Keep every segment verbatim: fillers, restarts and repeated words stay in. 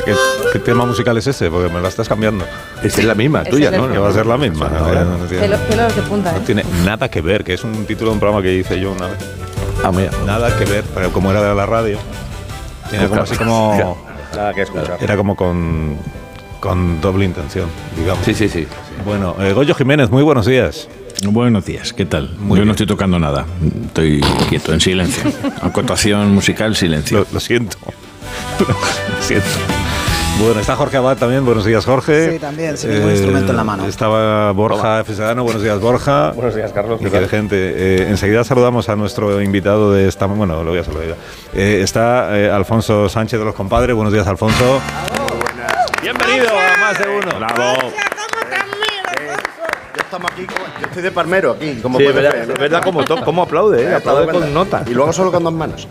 ¿Qué, ¿Qué tema musical es ese? Porque me la estás cambiando. Es la misma, Es tuya, el ¿no? Que va a ser la misma. No, no, no tiene, Pelo- pelos de punta, no ¿eh? tiene nada que ver, que es un título de un programa que hice yo una vez. Ah, mira. Nada que ver, pero como era de la radio, era como así como... Nada que escuchar. Era como con, con doble intención, digamos. Sí, sí, sí. Bueno, eh, Goyo Jiménez, muy buenos días. Buenos días, ¿qué tal? Muy Yo bien. no estoy tocando nada, estoy quieto, en silencio. Acotación musical, silencio. Lo, lo siento. Lo siento. Bueno, está Jorge Abad también. Buenos días, Jorge. Sí, también, sin ningún instrumento en la mano. Estaba Borja F. Sedano. Buenos días, Borja. Buenos días, Carlos. Y que de gente. Eh, enseguida saludamos a nuestro invitado de esta... Bueno, lo voy a saludar ya. Eh, está eh, Alfonso Sánchez de los Compadres. Buenos días, Alfonso. Bienvenido a Más de Uno. Bravo. Ya estamos aquí, como- yo estoy de palmero aquí, como Sí, es puedes verdad, ver, ¿no? es verdad cómo, to- cómo aplaude, ¿eh? Aplaude con nota. Y luego solo con dos manos.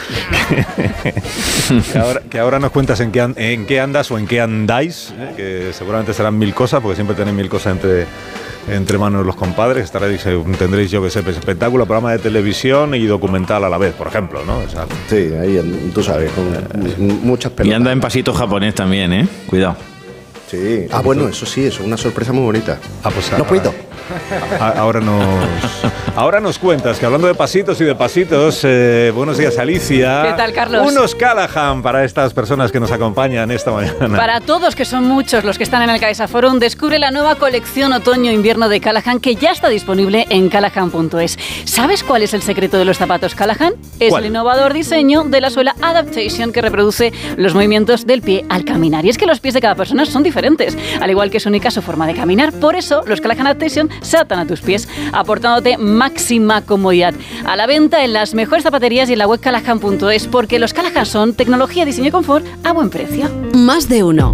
Que ahora, que ahora nos cuentas en qué, an- en qué andas o en qué andáis, ¿eh? Que seguramente serán mil cosas, porque siempre tenéis mil cosas entre, entre manos los compadres. Estaréis, eh, tendréis, yo que sé, pues, espectáculo, programa de televisión y documental a la vez, por ejemplo, ¿no? O sea, Sí, ahí, tú sabes, con muchas pelotas. Y anda en pasito japonés también, ¿eh? Cuidado. Sí. Ah, bueno, eso sí, eso es una sorpresa muy bonita. ah, pues, No ahora- puedo. a- ahora nos ahora nos cuentas que hablando de pasitos y de pasitos, eh, buenos días, Alicia. ¿Qué tal, Carlos? Unos Callahan para estas personas que nos acompañan esta mañana. Para todos, que son muchos los que están en el Caixa Forum, descubre la nueva colección otoño-invierno de Callahan, que ya está disponible en callahan punto es. ¿Sabes cuál es el secreto de los zapatos Callahan? Es ¿Cuál? el innovador diseño de la suela Adaptation, que reproduce los movimientos del pie al caminar. Y es que los pies de cada persona son diferentes, al igual que su única su forma de caminar. Por eso, los Callahan Adaptation se adaptan a tus pies, aportándote máxima comodidad. A la venta en las mejores zapaterías y en la web callahan punto es, porque los Callahan son tecnología, diseño y confort a buen precio. Más de uno.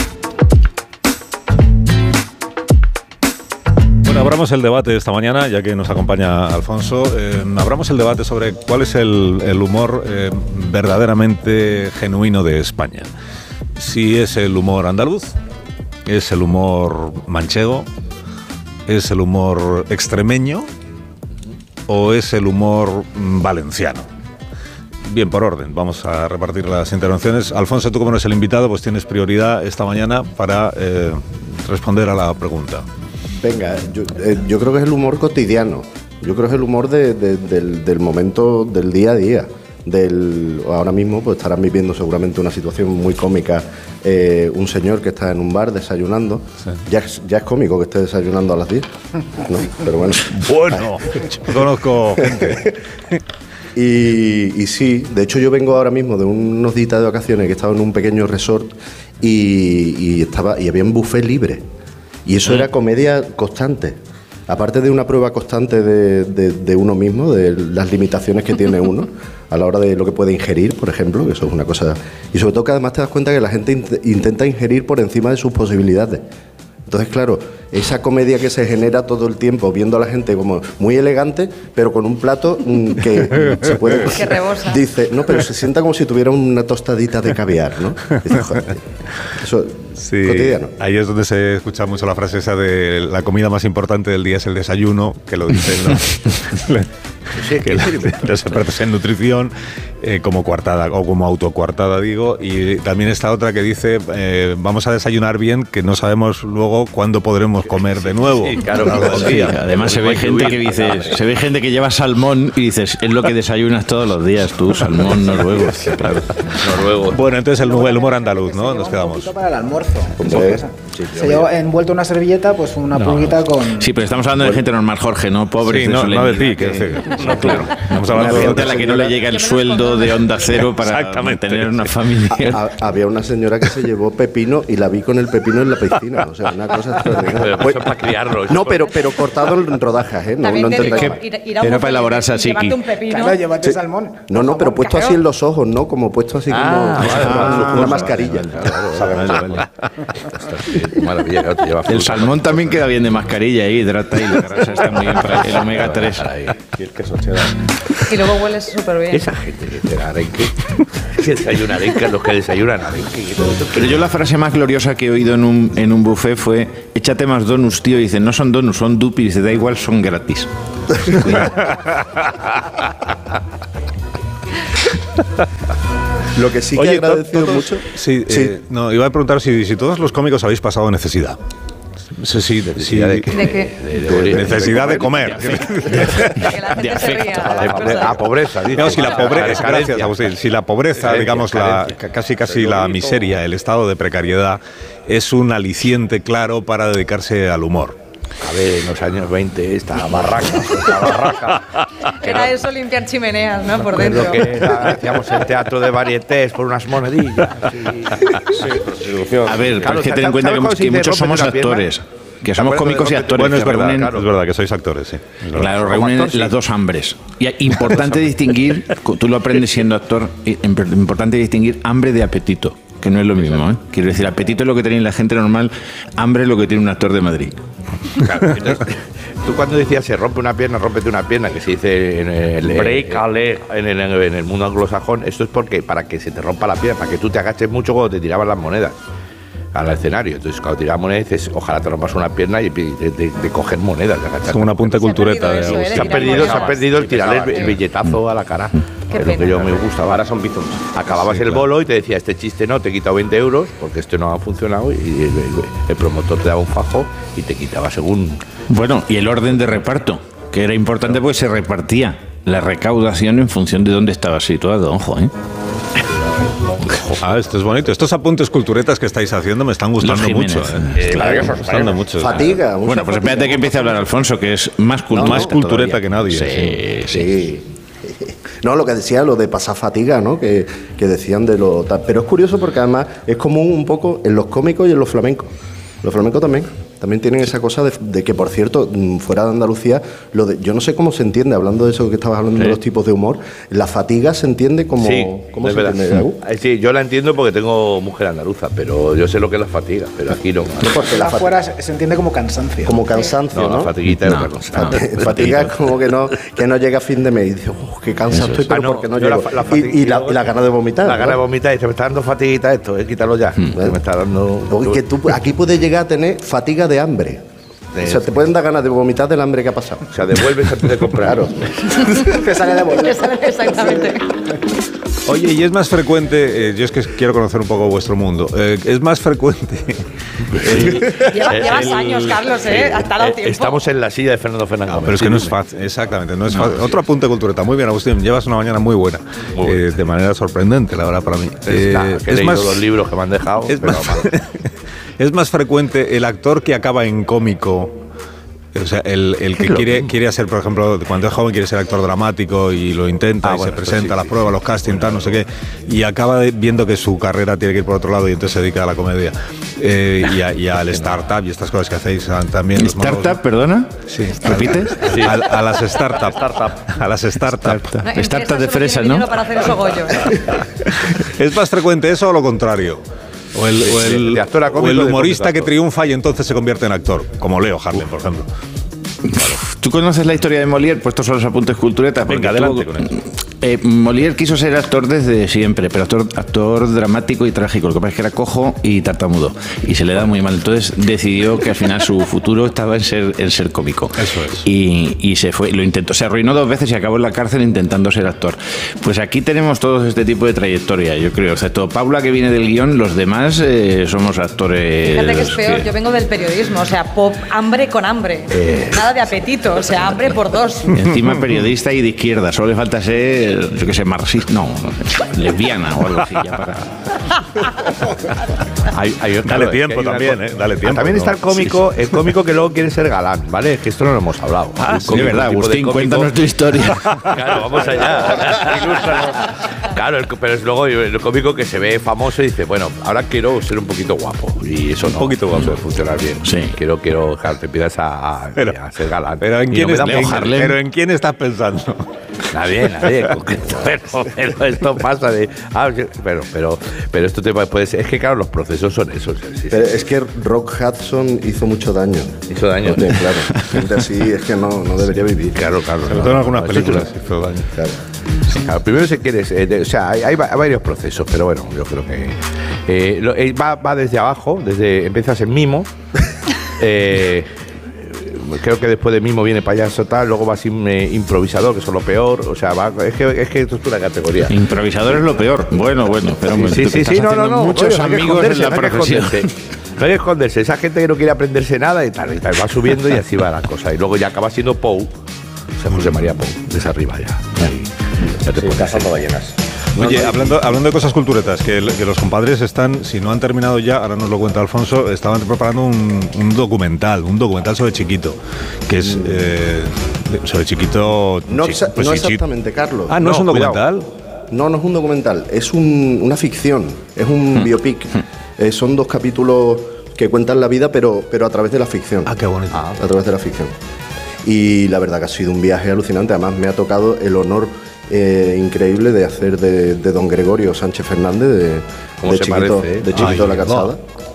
Bueno, abramos el debate de esta mañana, ya que nos acompaña Alfonso. Eh, abramos el debate sobre cuál es el, el humor eh, verdaderamente genuino de España. Si es el humor andaluz, es el humor manchego, es el humor extremeño o es el humor mm, valenciano. Bien, por orden, vamos a repartir las intervenciones. Alfonso, tú como eres el invitado, pues tienes prioridad esta mañana para eh, responder a la pregunta. Venga, yo, eh, yo creo que es el humor cotidiano. Yo creo que es el humor de- de- del, del momento, del día a día. Del, ahora mismo pues estarán viviendo seguramente una situación muy cómica, eh, un señor que está en un bar desayunando. Sí. Ya, es, ya es cómico que esté desayunando a las diez, ¿no? Pero bueno. Bueno, yo conozco gente. Y, y sí, de hecho yo vengo ahora mismo de unos días de vacaciones que he estado en un pequeño resort y, y estaba y había un buffet libre. Y eso era comedia constante. Aparte de una prueba constante de, de- de uno mismo, de las limitaciones que tiene uno a la hora de lo que puede ingerir, por ejemplo, que eso es una cosa... Y sobre todo que además te das cuenta que la gente int- intenta ingerir por encima de sus posibilidades. Entonces, claro, esa comedia que se genera todo el tiempo, viendo a la gente como muy elegante, pero con un plato mm, que se puede... Que rebosa. Dice, no, pero se sienta como si tuviera una tostadita de caviar, ¿no? Dice, joder, eso Sí, cotidiano. ahí es donde se escucha mucho la frase esa de la comida más importante del día es el desayuno, que lo dicen los, que la- los expertos en nutrición, eh, como coartada o como autocoartada, digo. Y también está otra que dice, eh, vamos a desayunar bien, que no sabemos luego cuándo podremos comer de nuevo. Sí, claro, Algo sí, así. Sí, además se ve gente que dice, se ve gente que lleva salmón y dices, es lo que desayunas todos los días tú, salmón noruego. Claro. Noruego. Bueno, entonces el, el humor andaluz, ¿no? Nos quedamos. Un poquito para el almuerzo. en Sí, sorpresa. sí, Se lleva envuelto una servilleta, pues una pulguita con... Sí, pero estamos hablando de gente normal, Jorge, no pobres Sí, de no, no de Solemnidad, ti, que, que- no, claro. Estamos Una hablando gente de a la que no le llega el sueldo de Onda Cero para Exactamente. mantener una familia. Ha- había una señora que se llevó pepino y la vi con el pepino en la piscina. O sea, una cosa extraordinaria. Pero eso es para criarlo. No, pero, pero cortado en rodajas, ¿eh? No, También no te digo, entendáis. ir, ir a un Era buffet para elaborar y tzatziki. llevarte un pepino. Claro, llévate Sí. salmón. No, no, pero puesto así en los ojos, ¿no? Como puesto así como Ah, vale, como vale, una vale, mascarilla. Vale, vale, vale. Qué maravilla, claro, te lleva El fruta. salmón también queda bien de mascarilla ahí, hidrata y la grasa está muy bien para el omega tres. Ahí, y el queso cheddar. Y luego hueles súper bien. Esa gente que te da arenque, que desayuna arenque, los que desayunan arenque. que todo esto- Pero yo la frase más gloriosa que he oído en un, en un buffet fue, échate más donuts, tío. Y dice, no son donuts, son dupis. Dice, da igual, son gratis. Lo que sí que Oye, he agradecido todos- mucho... Sí, Sí. eh, no, iba a preguntar si, si todos los cómicos habéis pasado necesidad. Sí, sí, de, sí, ¿De qué? ¿De qué? De, de- de de- necesidad de comer. De que la gente se ría. de- de- a pobreza, dice. No, si la pobreza, Carencia. gracias, Agustín, si la pobreza, Carencia, digamos, la, carencia. casi casi la miseria, el estado de precariedad, es un aliciente claro para dedicarse al humor. A ver, en los años veinte, esta barraca, esta barraca. Era eso limpiar chimeneas, ¿no? Por Es dentro. lo que era, hacíamos el teatro de varietés por unas monedillas. A ver, Claro, pero es que ten ¿sabes en cuenta que, cuando muchos- se que te muchos rompe somos una pierna? actores. Que ¿Te somos acuerdas de cómicos y rompe- actores. Bueno, es que verdad, reúnen- claro, es verdad que sois actores, sí. Es verdad. Claro, Como reúnen actor, sí. las dos hambres. Y es importante distinguir, tú lo aprendes siendo actor, y imp- importante distinguir hambre de apetito, que no es lo mismo, ¿eh? Quiero decir, apetito es lo que tiene la gente normal, hambre es lo que tiene un actor de Madrid. Claro, entonces, tú cuando decías se rompe una pierna, rómpete una pierna, que se dice en el, Break a leg. en el, en el mundo anglosajón, esto es porque para que se te rompa la pierna, para que tú te agaches mucho cuando te tiraban las monedas al escenario. Entonces, cuando tirabas monedas, dices, ojalá te rompas una pierna y de, de- de- de coger monedas, de agacharte. Es como un apunte Se ha cultureta perdido de eso, ¿eh? Agustín. Se ha tirar perdido, se ha monedas. perdido el tirarle el, el Sí. billetazo a la cara. Qué Es lo que pena. yo me gustaba. Ahora son bizons. Acababas el bolo y te decía, este chiste no, te he quitado veinte euros porque este no ha funcionado, y el, el- el promotor te daba un fajo y te quitaba según... Bueno, y el orden de reparto, que era importante porque se repartía la recaudación en función de dónde estaba situado, ojo, ¿eh? Ah, esto es bonito. Estos apuntes culturetas que estáis haciendo me están gustando Jiménez. mucho. ¿eh? Claro, me están gustando mucho. Fatiga. mucha Bueno, pues fatiga. espérate que empiece a hablar Alfonso, que es más cultureta. más cultureta todavía. que nadie, Sí, sí. Sí. No, lo que decía, lo de pasar fatiga, ¿no? Que, que decían de lo... tal. Pero es curioso porque además es común un poco en los cómicos y en los flamencos. Los flamencos también. También tienen esa cosa de, de que, por cierto, mm, fuera de Andalucía, lo de, yo no sé cómo se entiende, hablando de eso que estabas hablando Sí. de los tipos de humor, la fatiga se entiende como... Sí, ¿Cómo es se verdad. entiende, Agu? Eh, Sí, yo la entiendo porque tengo mujer andaluza, pero yo sé lo que es la fatiga, pero aquí no. Porque la Afuera fatiga, se se entiende como cansancio. como cansancio, No, ¿no? la fatiguita es No, otra cosa. no. Fati- Fatiga es como que no, que no llega a fin de mes y dice, "Uf, qué cansado estoy, pero Ah, no, porque no yo la llego". fa- la y, fatiga- y la, y la gana de vomitar. La gana de ¿no? vomitar y se me está dando fatiguita esto, eh, quítalo ya. Se me está dando. Oye, que tú aquí puedes llegar a tener fatiga de hambre. De- O sea, te pueden dar ganas de vomitar del hambre que ha pasado. O sea, devuelves antes de comprar. Claro. que sale de bolsa. Exactamente. Oye, y es más frecuente, eh, yo es que quiero conocer un poco vuestro mundo, eh, es más frecuente... Lleva- llevas años, Carlos, ¿eh? Ha tardado Eh, tiempo. Estamos en la silla de Fernando Fernández. No, pero es que no es fácil, exactamente, no es fácil. Otro apunte cultureta. Muy bien, Agustín, llevas una mañana muy buena, Muy eh, buena. de manera sorprendente, la verdad, para mí. Eh, Nada, que he leído dos libros que me han dejado. es pero más, mal. es más frecuente el actor que acaba en cómico. O sea, el, el que quiere, quiere hacer, por ejemplo, cuando es joven quiere ser actor dramático y lo intenta Ah, y bueno, se esto presenta sí, a las sí. pruebas, los castings, tal, no sé qué, y acaba de- viendo que su carrera tiene que ir por otro lado y entonces se dedica a la comedia. Eh, y, a- y al startup y estas cosas que hacéis ah, también. los monólogos. ¿Startup, perdona? Sí. ¿Repites? Sí. A, a las startups. A las startups. No, en Startup de solo fresas, tiene ¿no? dinero para hacer esos gollos. ¿Es más frecuente eso o lo contrario? O el, o el- De- de actor a o cómico, el de humorista cómico a que actor. triunfa y entonces se convierte en actor, como Leo Harlem, por ejemplo. ¿Tú conoces la historia de Molière? Pues estos son los apuntes culturetas. porque Venga, adelante tuvo- con eso. Eh, Molière quiso ser actor desde siempre, pero actor, actor dramático y trágico. Lo que pasa es que era cojo y tartamudo. Y se le da muy mal. Entonces decidió que al final su futuro estaba en ser, en ser cómico. Eso es. Y, y se fue, lo intentó. Se arruinó dos veces y acabó en la cárcel intentando ser actor. Pues aquí tenemos todos este tipo de trayectoria, yo creo. Excepto Paula, que viene del guión, los demás eh, somos actores. Fíjate que es peor, que- yo vengo del periodismo, o sea, pop, hambre con hambre. Nada de apetito, o sea, hambre por dos. Encima periodista y de izquierda, solo le falta ser, yo qué sé, marxista, no, lesbiana o algo así, ya para... Hay- hay- Dale claro, es que tiempo hay una también, cosa- ¿eh? Dale Ah, tiempo, También ¿no? está el cómico, el cómico que luego quiere ser galán, ¿vale? Es que esto no lo hemos hablado. Ah, Un sí, cómico, de verdad, un tipo de Agustín, cómico- cuéntanos tu historia. Claro, vamos allá. Ilústranos. Claro, el- pero es luego el cómico que se ve famoso y dice, bueno, ahora quiero ser un poquito guapo. Y eso Un no, poquito guapo. no suele funcionar bien. Sí. Quiero, quiero, claro, te empiezas a, a- Pero- a ser galán. Pero ¿en Y quién, no me da está- por en- Harlem. pero ¿en quién estás pensando? Nadie, nadie, en concreto. Pero, pero esto pasa de. Ah, yo- pero, pero, pero esto te puede ser. Es que, claro, los procesos son esos. sí, sí. Pero es que Rock Hudson hizo mucho daño. Hizo daño. Porque, claro, gente así es que no, no debería vivir. Claro, claro. Sobre no, todo en no, algunas no, películas. esto- hizo daño. Claro. Claro, primero si quieres, eh, de- o sea, hay, hay va- hay varios procesos, pero bueno, yo creo que eh, lo- eh, va, va desde abajo, desde empiezas en mimo, eh, creo que después de Mimo viene Payaso tal, luego va sin eh, improvisador, que eso es lo peor. O sea, va, es que es que esto es una categoría. Improvisador es lo peor. Bueno, bueno, pero bueno, sí, tú sí, que sí, estás no, no, haciendo no. muchos Oye, no hay que amigos en la esconderse, no hay que profesión. esconderse. No hay que esconderse. Esa gente que no quiere aprenderse nada y tal, y tal, va subiendo y así va la cosa. Y luego ya acaba siendo Pou, o sea, José María Pou, desde arriba ya. Ahí, ya te Sí, pones. cazando ballenas. Oye, hablando, hablando de cosas culturetas, que, que los compadres están, si no han terminado ya, ahora nos lo cuenta Alfonso, estaban preparando un, un documental, un documental sobre Chiquito, que es eh, sobre Chiquito... No, chi- exa- pues no sí, chi- exactamente, Carlos. Ah, ¿no, es un No, cuidado. documental? No, no es un documental, es un- una ficción, es un biopic. Eh, son dos capítulos que cuentan la vida, pero, pero a través de la ficción. Ah, qué bonito. A través de la ficción. Y la verdad que ha sido un viaje alucinante. Además, me ha tocado el honor eh, increíble de hacer de, de don Gregorio Sánchez Fernández, de, ¿Cómo de se Chiquito, parece, eh? de Chiquito Ay, la Calzada. no.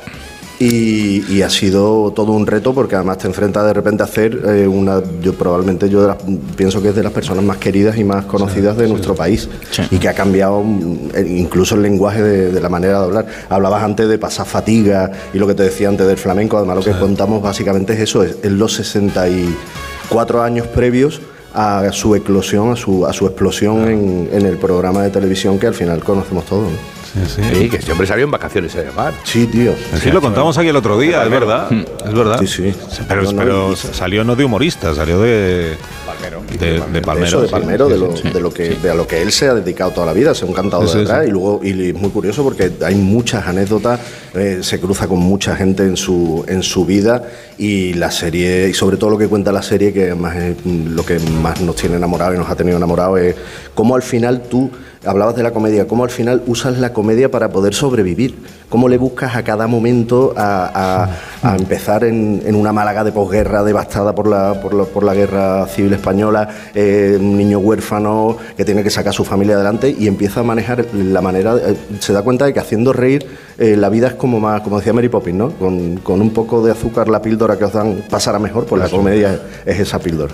Y, y ha sido todo un reto porque además te enfrentas de repente a hacer eh, una, yo probablemente yo de las- pienso que es de las personas más queridas y más conocidas de nuestro país Sí. y que ha cambiado mm, eh, incluso el lenguaje de, de la manera de hablar. Hablabas antes de pasar fatiga y lo que te decía antes del flamenco, además lo que contamos básicamente es eso, es, es los sesenta y cuatro años previos a su eclosión, a su, a su explosión en, en el programa de televisión que al final conocemos todos, ¿no? Sí, sí. Sí, que este hombre salió en vacaciones a llamar. Sí, tío. Sí, lo contamos aquí el otro día, es verdad. Es verdad. Sí, sí. Pero, No, no, pero y- salió no de humorista, salió de. De, de Palmero. Eso, de sí. Palmero, Sí, de, sí, lo, sí. de lo que de a lo que él se ha dedicado toda la vida, ser un cantador Sí, de sí, atrás sí. y luego y es muy curioso porque hay muchas anécdotas, eh, se cruza con mucha gente en su en su vida y la serie y sobre todo lo que cuenta la serie que más es lo que más nos tiene enamorados y nos ha tenido enamorados es cómo al final tú hablabas de la comedia, cómo al final usas la comedia para poder sobrevivir, cómo le buscas a cada momento a, a- a empezar en, en una Málaga de posguerra devastada por la, por la, por la guerra civil española, eh, un niño huérfano que tiene que sacar a su familia adelante y empieza a manejar la manera, eh, se da cuenta de que haciendo reír eh, la vida es como más, como decía Mary Poppins, ¿no? Con, con un poco de azúcar la píldora que os dan pasará mejor, pues la comedia es, es esa píldora.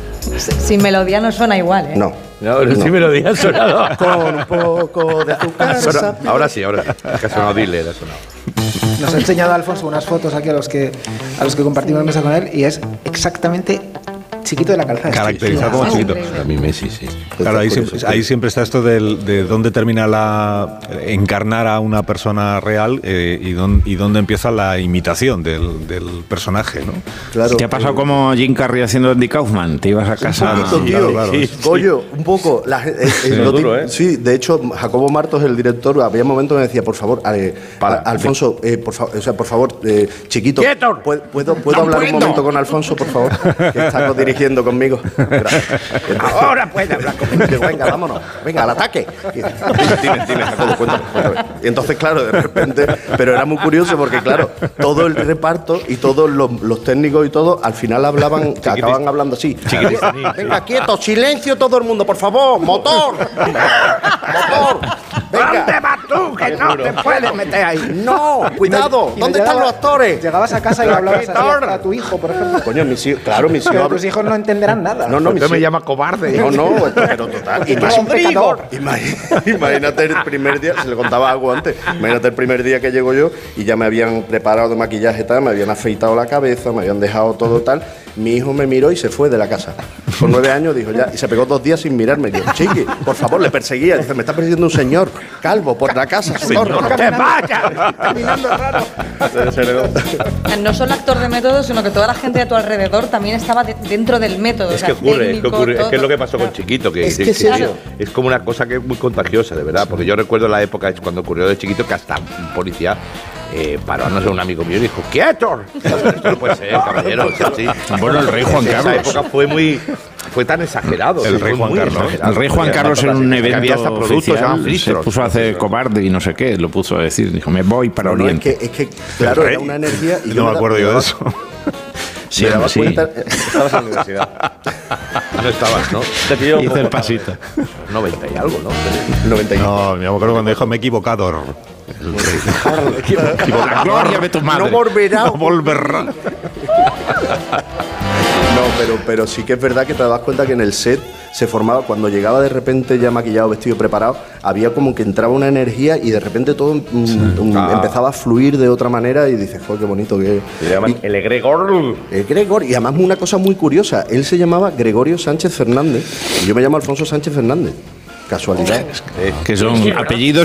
Sin melodía no suena igual, ¿eh? No. No, pero sí me lo digas sonado. Con un poco de azúcar. Ahora, esa ahora sí, ahora sí. Que ha sonado Diller, ha sonado. Nos ha enseñado Alfonso unas fotos aquí a los que a los que compartimos mesa con él y es exactamente Chiquito de la Calzada. Caracterizado como Es Chiquito. increíble. A mí Messi, sí. Claro, ahí Por siempre, eso, sí. ahí siempre está esto del, de dónde termina la encarnar a una persona real eh, y, dónde, y dónde empieza la imitación del, del personaje, ¿no? Claro. ¿Te ha pasado como Jim Carrey haciendo Andy Kaufman? Te ibas a casa. Un poquito, sí, tío. claro, claro. Sí, Goyo, un poco. La, gen- eh, eh, lo duro, ti- ¿eh? Sí, de hecho, Jacobo Martos, el director, había momentos que me decía, por favor, eh, Para. a- Alfonso, eh, por, fa- o sea, por favor, eh, Chiquito, ¡Quieto! ¿puedo, puedo, ¿puedo hablar un momento con Alfonso, por favor? Que está dirigiendo conmigo. Gracias. Ahora puede hablar conmigo. Digo, venga, vámonos, venga, al ataque. Dime, dime, dime, Jacobo, cuéntame, cuéntame. Y entonces, claro, de repente, pero era muy curioso porque, claro, todo el reparto y todos los, los técnicos y todo, al final hablaban, acababan hablando así. Venga, quieto, silencio todo el mundo, por favor, motor. Motor. Venga. vas tú? Que no te puedes meter ahí. No, cuidado, Y no ¿dónde están llegaba- los actores? Llegabas a casa y le hablabas así a, a tu hijo, por ejemplo. Coño, mis hijos, claro, mis Pero hijos. tus hijos no entenderán nada. No, no, mis Usted me hijos. llama cobarde. No, no, pero total. Y tú eres un pecador. Imagínate, imagínate el primer día, se le contaba algo antes, imagínate el primer día que llego yo y ya me habían preparado de maquillaje tal, me habían afeitado la cabeza, me habían dejado todo tal. Mi hijo me miró y se fue de la casa. Con nueve años dijo ya, y se pegó dos días sin mirarme. Y yo, chiqui, por favor, le perseguía. Dice, me está persiguiendo un señor calvo por la casa, señor. ¡Que vaya! Caminando raro. No solo actor de método, sino que toda la gente a tu alrededor también estaba de- dentro del método. Es o sea, que ocurre, es que técnico, ocurre, es que es lo que todo. pasó con Chiquito, que, Es que que- es que- eso. es como una cosa que es muy contagiosa, de verdad, porque yo recuerdo la época es cuando ocurrió de Chiquito que hasta un policía eh, paró a no sé, un amigo mío y dijo, ¡quieto! Esto no puede ser, caballero. o sea, sí. Bueno, el rey Juan Esa Carlos. época fue muy, fue tan exagerado. El sí, rey fue Juan muy Carlos. exagerado. El rey Juan Porque Carlos en además, un que evento había hasta productos, se llamaban oficial se Fristros. puso a hacer cobarde y no sé qué, lo puso a decir, dijo, me voy para No, no, es Oriente. que, es que claro, era una energía. Y no me da- acuerdo yo de daba- eso. Sí, me daba sí. cuenta, eh, estabas en la universidad. No estabas, ¿no? Hizo el pasito. noventa y algo, ¿no? noventa y nueve. No, me acuerdo cuando dijo, me he equivocado. La gloria de tu madre. No volverá. No volverá. No, pero, pero sí que es verdad que te das cuenta que en el set se formaba, cuando llegaba de repente ya maquillado, vestido, preparado, había como que entraba una energía y de repente todo mm, Sí. mm, Ah. empezaba a fluir de otra manera y dices, joder, qué bonito que Se llaman y- el egregor. el Gregor, y además una cosa muy curiosa, él se llamaba Gregorio Sánchez Fernández y yo me llamo Alfonso Sánchez Fernández. Casualidad. Que son apellidos